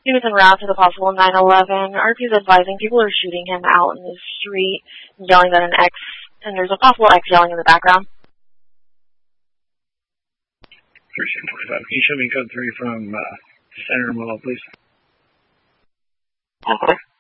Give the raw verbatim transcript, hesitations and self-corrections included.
He was en route to the possible nine eleven. R P is advising people are shooting him out in the street, yelling at an X, and there's a possible X yelling in the background. thirteen twenty-five. Can you show me code three from uh, Senator Mall, please? Okay.